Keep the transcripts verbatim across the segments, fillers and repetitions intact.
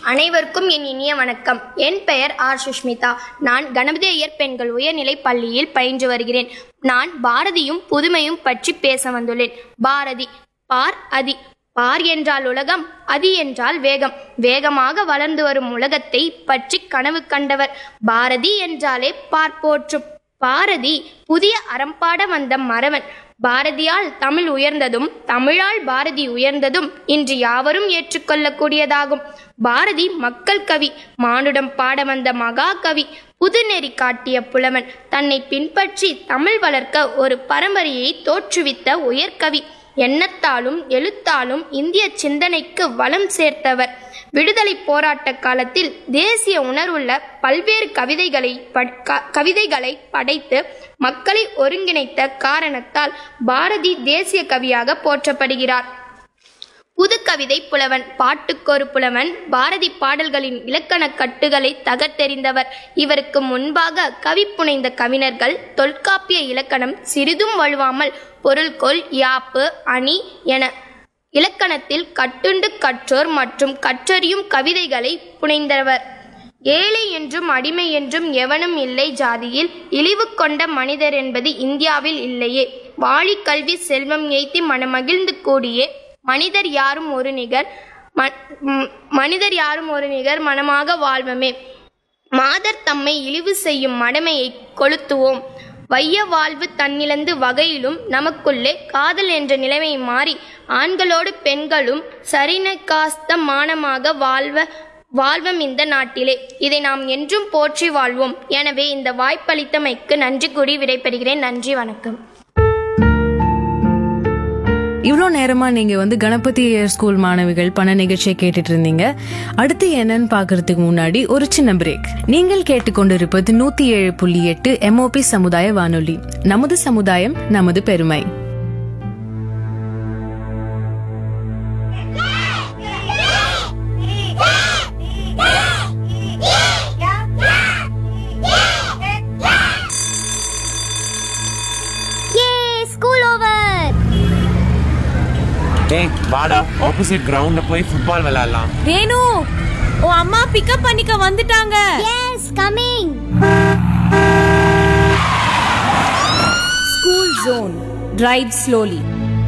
அனைவருக்கும் என் இனிய வணக்கம். என் பெயர் ஆர் சுஷ்மிதா. நான் கணபதி ஐயர் பெண்கள் உயர்நிலைப் பள்ளியில் பயின்று வருகிறேன். நான் பாரதியும் புதுமையும் பற்றி பேச வந்துள்ளேன். பாரதி. பார் அதி. பார் என்றால் உலகம், அதி என்றால் வேகம். வேகமாக வளர்ந்து வரும் உலகத்தை பற்றி கனவு கண்டவர். பாரதி என்றாலே பார் போற்றும். பாரதி புதிய அறம்பாட வந்த மறவன். பாரதியால் தமிழ் உயர்ந்ததும் தமிழால் பாரதி உயர்ந்ததும் இன்று யாவரும் ஏற்றுக்கொள்ளக்கூடியதாகும். பாரதி மக்கள் கவி, மானுடம் பாட வந்த மகா கவி, புதுநெறி காட்டிய புலவன், தன்னை பின்பற்றி தமிழ் வளர்க்க ஒரு பரம்பரையை தோற்றுவித்த உயர்கவி, எண்ணத்தாலும் எழுத்தாலும் இந்திய சிந்தனைக்கு வளம் சேர்த்தவர். விடுதலை போராட்ட காலத்தில் தேசிய உணர்வுள்ள பல்வேறு கவிதைகளை கவிதைகளை படைத்து மக்களை ஒருங்கிணைத்த காரணத்தால் பாரதி தேசிய கவியாக போற்றப்படுகிறார். புது கவிதை புலவன், பாட்டுக்கொரு புலவன். பாரதி பாடல்களின் இலக்கண கட்டுகளை தகர்த்தெறிந்தவர். இவருக்கு முன்பாக கவி புனைந்த கவிஞர்கள் தொல்காப்பிய இலக்கணம் சிறிதும் வழுவாமல் பொருள்கொள், யாப்பு, அணி என இலக்கணத்தில் கட்டுண்டு கற்றோர் மற்றும் கற்றறியும் கவிதைகளை புனைந்தவர். ஏழை என்றும் அடிமை என்றும் எவனும் இல்லை ஜாதியில், இழிவு கொண்ட மனிதர் என்பது இந்தியாவில் இல்லையே. வாழி கல்வி செல்வம் எய்தி மனமகிழ்ந்து கூடியே, மனிதர் யாரும் ஒரு நிகர் மனிதர் யாரும் ஒரு நிகர் மனமாக வாழ்வமே. மாதர் தம்மை இழிவு செய்யும் மடமையை கொளுத்துவோம். வைய வாழ்வு தன்னிழந்து வகையிலும் நமக்குள்ளே காதல் என்ற நிலைமை மாறி ஆண்களோடு பெண்களும் சரிநகாஸ்த மானமாக வாழ்வ வாழ்வம் இந்த நாட்டிலே. இதை நாம் என்றும் போற்றி வாழ்வோம். எனவே இந்த வாய்ப்பளித்தமைக்கு நன்றி கூறி விடைபெறுகிறேன். நன்றி, வணக்கம். இவ்வளோ நேரமா நீங்க வந்து கணபதி ஐயர் ஸ்கூல் மாணவிகள் பண நிகழ்ச்சியை கேட்டுட்டு இருந்தீங்க. அடுத்து என்னன்னு பாக்குறதுக்கு முன்னாடி ஒரு சின்ன பிரேக். நீங்கள் கேட்டுக்கொண்டிருப்பது நூத்தி ஏழு புள்ளி எட்டு எம்ஓபி சமுதாய வானொலி. நமது சமுதாயம், நமது பெருமை. வாடா, ஆப்போசிட் கிரவுண்ட்ல போய் ஃபுட்பால் விளையாடலாம். ரேணு, ஓ அம்மா பிக்கப் பண்ணிக்க வந்துட்டாங்க. S, coming. School zone, drive slowly.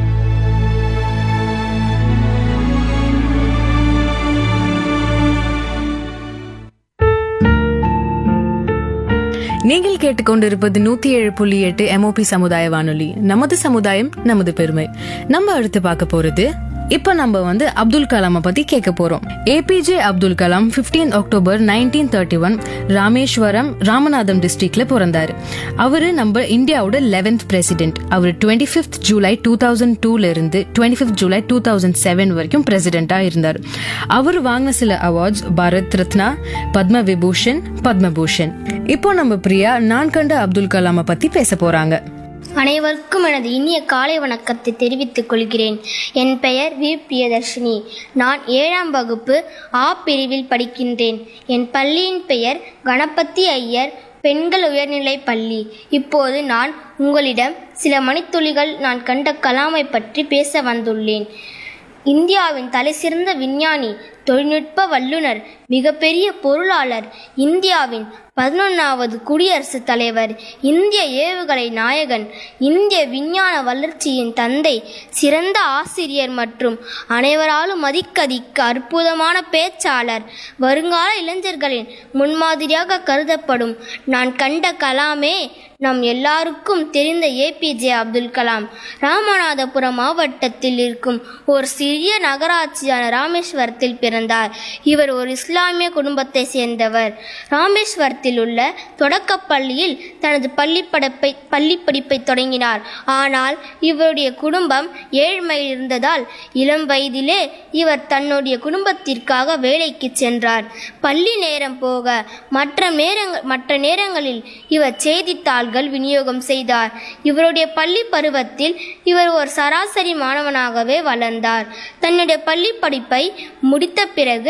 நீங்கள் கேட்டுக்கொண்டிருப்பது நூத்தி ஏழு புள்ளி எட்டு எம்ஓபி சமுதாய வானொலி. நமது சமுதாயம், நமது பெருமை. நம்ம அடுத்து பார்க்க போறது, இப்ப நம்ம வந்து அப்துல் கலாமை பத்தி கேட்க போறோம். APJ Abdul Kalam fifteen October nineteen thirty one Rameswaram Ramanatham டிஸ்ட்ரிக்ட்ல பிறந்தாரு. அவரு நம்ம இந்தியாவோட லெவன்த் பிரசிடென்ட். அவர் twenty fifth July two thousand டூல இருந்து twenty fifth July two thousand seven வரைக்கும் பிரசிடென்டா இருந்தார். அவர் வாங்கின சில அவார்ட்ஸ் பாரத் ரத்னா, பத்ம விபூஷன், பத்மபூஷன். இப்போ நம்ம பிரியா நான் கண்ட அப்துல் கலாமை பத்தி பேச போறாங்க. அனைவருக்கும் எனது இனிய காலை வணக்கத்தை தெரிவித்துக் கொள்கிறேன். என் பெயர் வி பிரியதர்ஷினி. நான் ஏழாம் வகுப்பு ஆ பிரிவில் படிக்கின்றேன். என் பள்ளியின் பெயர் கணபதி ஐயர் பெண்கள் உயர்நிலைப் பள்ளி. இப்போது நான் உங்களிடம் சில மணித்துளிகள் நான் கண்ட கலாமை பற்றி பேச வந்துள்ளேன். இந்தியாவின் தலைசிறந்த விஞ்ஞானி, தொழில்நுட்ப வல்லுநர், மிகப்பெரிய பொருளாளர், இந்தியாவின் பதினொன்றாவது குடியரசுத் தலைவர், இந்திய ஏவுகணை நாயகன், இந்திய விஞ்ஞான வளர்ச்சியின் தந்தை, சிறந்த ஆசிரியர் மற்றும் அனைவராலும் மதிக்கதிக்க அற்புதமான பேச்சாளர், வருங்கால இளைஞர்களின் முன்மாதிரியாக கருதப்படும் நான் கண்ட கலாமே நம் எல்லாருக்கும் தெரிந்த ஏபிஜே அப்துல் கலாம். ராமநாதபுரம் மாவட்டத்தில் இருக்கும் ஒரு சிறிய நகராட்சியான ராமேஸ்வரத்தில் பிறந்தார். இவர் ஒரு இஸ்லாமிய குடும்பத்தை சேர்ந்தவர். ராமேஸ்வரத்தில் உள்ள தொடக்கப் பள்ளியில் தனது பள்ளி படிப்பை பள்ளி படிப்பை தொடங்கினார். ஆனால் இவருடைய குடும்பம் ஏழ்மையில் இருந்ததால் இளம் வயதிலே இவர் தன்னுடைய குடும்பத்திற்காக வேலைக்கு சென்றார். பள்ளி நேரம் போக மற்ற நேரங்கள் மற்ற நேரங்களில் இவர் செய்தித்தாள்கள் விநியோகம் செய்தார். இவருடைய பள்ளி பருவத்தில் இவர் ஒரு சராசரி மாணவனாகவே வளர்ந்தார். தன்னுடைய பள்ளி படிப்பை முடித்த பிறகு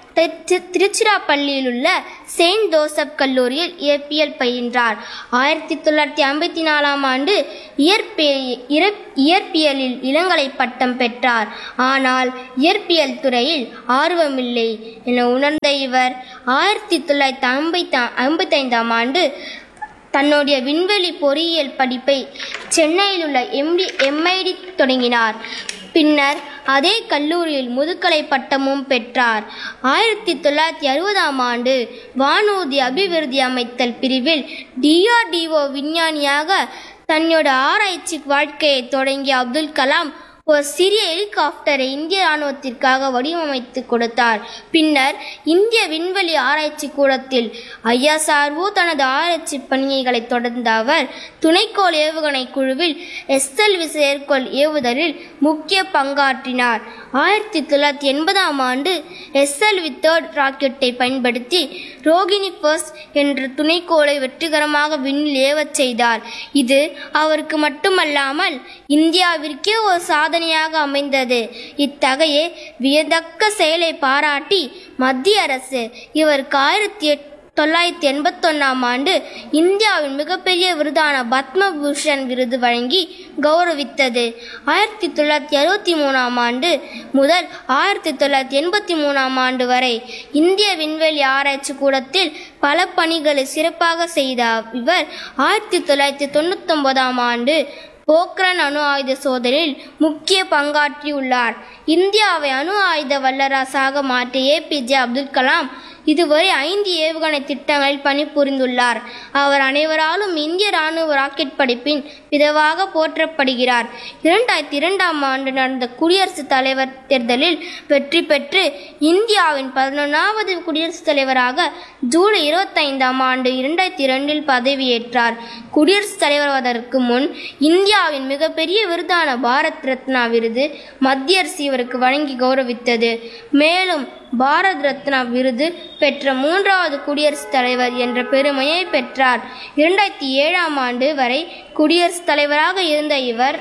திரு- திருச்சிராப்பள்ளியில் உள்ள செயின்ட் ஜோசப் கல்லூரியில் இயற்பியல் பயின்றார். ஆயிரத்தி தொள்ளாயிரத்தி ஐம்பத்தி நாலாம் ஆண்டு இயற்பிய இற- இயற்பியலில் இளங்கலை பட்டம் பெற்றார். ஆனால் இயற்பியல் துறையில் ஆர்வமில்லை என உணர்ந்த இவர் ஆயிரத்தி தொள்ளாயிரத்தி ஐம்பத்தி ஐம்பத்தைந்தாம் ஆண்டு தன்னுடைய விண்வெளி பொறியியல் படிப்பை சென்னையில் உள்ள எம்டி எம்ஐடி தொடங்கினார். பின்னர் அதே கல்லூரியில் முதுகலை பட்டமும் பெற்றார். ஆயிரத்தி தொள்ளாயிரத்தி அறுபதாம் ஆண்டு வானூர்தி அபிவிருத்தி அமைத்தல் பிரிவில் டிஆர்டிஓ விஞ்ஞானியாக தன்னோட ஆராய்ச்சி வாழ்க்கையை தொடங்கிய அப்துல் கலாம் ஒரு சிறிய ஹெலிகாப்டரை இந்திய இராணுவத்திற்காக வடிவமைத்து கொடுத்தார். பின்னர் இந்திய விண்வெளி ஆராய்ச்சி கூடத்தில் ஐஎஸ்ஆர்ஓ தனது ஆராய்ச்சி பணிகளை தொடர்ந்த அவர் துணைக்கோள் ஏவுகணை குழுவில் எஸ்எல்வி செயற்கோள் ஏவுதலில் முக்கிய பங்காற்றினார். ஆயிரத்தி தொள்ளாயிரத்தி எண்பதாம் ஆண்டு எஸ்எல்வி தேர்ட் ராக்கெட்டை பயன்படுத்தி ரோகிணி ஃபர்ஸ்ட் என்ற துணைக்கோளை வெற்றிகரமாக விண்ணில் ஏவச் செய்தார். இது அவருக்கு மட்டுமல்லாமல் இந்தியாவிற்கே ஒரு சாதனை அமைந்தது. இத்தகைய வியத்தக்க செயலை பாராட்டி மத்திய அரசு இவருக்கு ஆயிரத்தி தொள்ளாயிரத்தி எண்பத்தி ஒன்னாம் ஆண்டு இந்தியாவின் மிகப்பெரிய விருதான பத்ம பூஷன் விருது வழங்கி கௌரவித்தது. ஆயிரத்தி தொள்ளாயிரத்தி அறுபத்தி மூணாம் ஆண்டு முதல் ஆயிரத்தி தொள்ளாயிரத்தி எண்பத்தி மூணாம் ஆண்டு வரை இந்திய விண்வெளி ஆராய்ச்சி கூடத்தில் பல பணிகளை சிறப்பாக செய்த இவர் ஆயிரத்தி தொள்ளாயிரத்தி தொண்ணூத்தி ஒன்பதாம் ஆண்டு போக்ரான் அணு ஆயுத சோதனையில் முக்கிய பங்காற்றியுள்ளார். இந்தியாவை அணு ஆயுத வல்லரசாக மாற்றிய ஏபிஜே அப்துல் கலாம் இதுவரை ஐந்து ஏவுகணை திட்டங்களில் பணிபுரிந்துள்ளார். அவர் அனைவராலும் இந்திய ராணுவ ராக்கெட் படிப்பின் பிதாவாக போற்றப்படுகிறார். இரண்டாயிரத்தி இரண்டாம் ஆண்டு நடந்த குடியரசுத் தலைவர் தேர்தலில் வெற்றி பெற்று இந்தியாவின் பதினொன்றாவது குடியரசுத் தலைவராக ஜூலை இருபத்தைந்தாம் ஆண்டு இரண்டாயிரத்தி இரண்டில் பதவியேற்றார். குடியரசுத் தலைவராவதற்கு முன் இந்தியாவின் மிகப்பெரிய விருதான பாரத் ரத்னா விருது மத்திய அரசு இவருக்கு வழங்கி கௌரவித்தது. மேலும் பாரத் ரத்னா விருது பெற்ற மூன்றாவது குடியரசுத் தலைவர் என்ற பெருமையை பெற்றார். இரண்டாயிரத்தி ஏழாம் ஆண்டு வரை குடியரசுத் தலைவராக இருந்த இவர்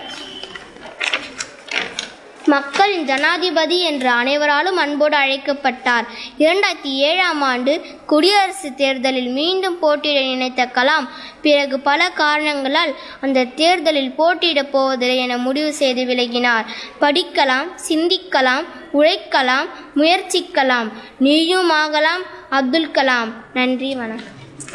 மக்களின் ஜனாதிபதி என்று அனைவராலும் அன்போடு அழைக்கப்பட்டார். இரண்டாயிரத்தி ஏழாம் ஆண்டு குடியரசு தேர்தலில் மீண்டும் போட்டியிட நினைத்த கலாம் பிறகு பல காரணங்களால் அந்த தேர்தலில் போட்டியிடப் போவதில்லை என முடிவு செய்து விலகினார். படிக்கலாம், சிந்திக்கலாம், உழைக்கலாம், முயற்சிக்கலாம், நீயும் ஆகலாம் அப்துல் கலாம். நன்றி, வணக்கம்.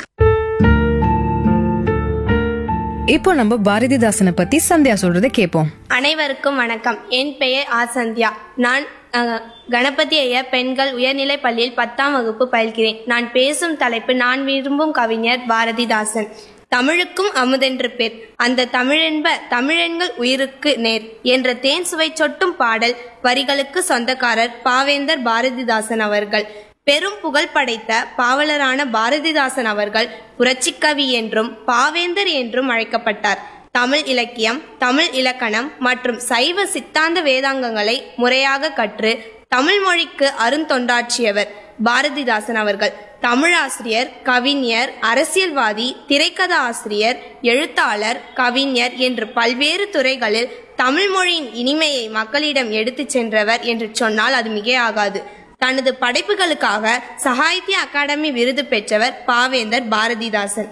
இப்போ நம்ம பாரதிதாசனை பத்தி சந்தியா சொல்றதை கேட்போம். அனைவருக்கும் வணக்கம். என் பெயர் ஆ சந்தியா. நான் அஹ், கணபதி ஐயர் பெண்கள் உயர்நிலைப் பள்ளியில் பத்தாம் வகுப்பு பயில்கிறேன். நான் பேசும் தலைப்பு நான் விரும்பும் கவிஞர் பாரதிதாசன். தமிழுக்கும் அமுதென்று பேர், அந்த தமிழென்ப தமிழெண்கள் உயிருக்கு நேர் என்ற தேன் சுவை சொட்டும் பாடல் வரிகளுக்கு சொந்தக்காரர் பாவேந்தர் பாரதிதாசன் அவர்கள். பெரும் புகழ் படைத்த பாவலரான பாரதிதாசன் அவர்கள் புரட்சிக்கவி என்றும் பாவேந்தர் என்றும் அழைக்கப்பட்டார். தமிழ் இலக்கியம், தமிழ் இலக்கணம் மற்றும் சைவ சித்தாந்த வேதாங்கங்களை முறையாக கற்று தமிழ் மொழிக்கு அருந்தொண்டாற்றியவர் பாரதிதாசன் அவர்கள். தமிழாசிரியர், கவிஞர், அரசியல்வாதி, திரைக்கதை ஆசிரியர், எழுத்தாளர், கவிஞர் என்று பல்வேறு துறைகளில் தமிழ் மொழியின் இனிமையை மக்களிடம் எடுத்துச் சென்றவர் என்று சொன்னால் அது மிகையாகாது. தனது படைப்புகளுக்காக சாகித்ய அகாடமி விருது பெற்றவர் பாவேந்தர் பாரதிதாசன்.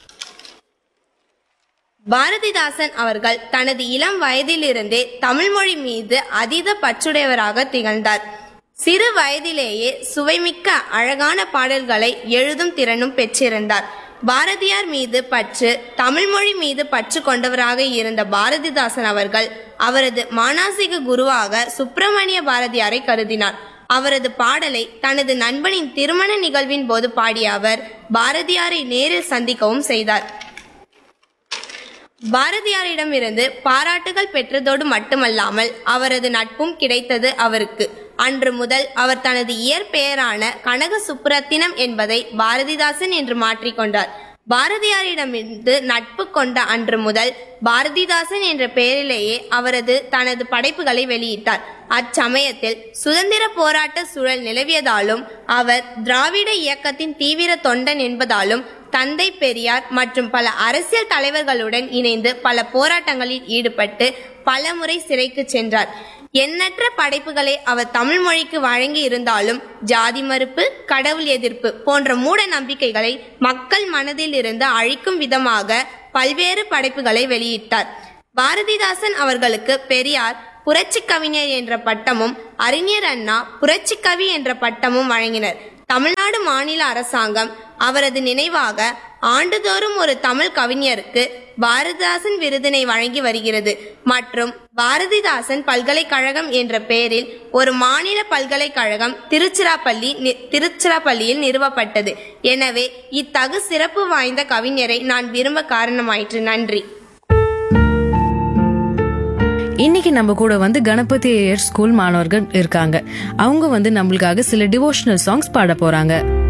பாரதிதாசன் அவர்கள் தனது இளம் வயதிலிருந்தே தமிழ் மொழி மீது அதீத பற்றுடையவராக திகழ்ந்தார். சிறு வயதிலேயே சுவைமிக்க அழகான பாடல்களை எழுதும் திறனும் பெற்றிருந்தார். பாரதியார் மீது பற்று, தமிழ் மொழி மீது பற்று கொண்டவராக இருந்த பாரதிதாசன் அவர்கள் அவரது மானசீக குருவாக சுப்பிரமணிய பாரதியாரை கருதினார். அவரது பாடலை தனது நண்பனின் திருமண நிகழ்வின் போது பாடிய அவர் பாரதியாரை நேரில் சந்திக்கவும் செய்தார். பாரதியாரிடமிருந்து பாராட்டுகள் பெற்றதோடு மட்டுமல்லாமல் அவரது நட்பும் கிடைத்தது அவருக்கு. அன்று முதல் அவர் தனது இயற்பெயரான கனக சுப்புரத்தினம் என்பதை பாரதிதாசன் என்று மாற்றிக்கொண்டார். பாரதியாரிடமிருந்து நட்பு கொண்ட அன்று முதல் பாரதிதாசன் என்ற பெயரிலேயே அவரது தனது படைப்புகளை வெளியிட்டார். அச்சமயத்தில் சுதந்திர போராட்ட சூழல் நிலவியதாலும் அவர் திராவிட இயக்கத்தின் தீவிர தொண்டன் என்பதாலும் தந்தை பெரியார் மற்றும் பல அரசியல் தலைவர்களுடன் இணைந்து பல போராட்டங்களில் ஈடுபட்டு பல முறை சிறைக்கு சென்றார். எண்ணற்ற படைப்புகளை அவர் தமிழ் மொழிக்கு வழங்கி இருந்தாலும் ஜாதி மறுப்பு, கடவுள் எதிர்ப்பு போன்ற மூட நம்பிக்கைகளை மக்கள் மனதில் இருந்து அழிக்கும் விதமாக பல்வேறு படைப்புகளை வெளியிட்டார். பாரதிதாசன் அவர்களுக்கு பெரியார் புரட்சி கவிஞர் என்ற பட்டமும், அறிஞர் அண்ணா புரட்சி கவி என்ற பட்டமும் வழங்கினர். தமிழ்நாடு மாநில அரசாங்கம் அவரது நினைவாக ஆண்டுதோறும் ஒரு தமிழ் கவிஞருக்கு பாரதிதாசன் விருதினை வழங்கி வருகிறது. மற்றும் பாரதிதாசன் பல்கலைக்கழகம் என்ற பெயரில் ஒரு மாநில பல்கலைக்கழகம் திருச்சிராப்பள்ளி திருச்சிராப்பள்ளியில் நிறுவப்பட்டது. எனவே இத்தகு சிறப்பு வாய்ந்த கவிஞரை நான் விரும்ப காரணமாயிற்று. நன்றி. இன்னைக்கு நம்ம கூட வந்து கணபதி ஐயர் ஸ்கூல் மாணவர்கள் இருக்காங்க. அவங்க வந்து நம்மளுக்காக சில டிவோஷனல் சாங்ஸ் பாட போறாங்க.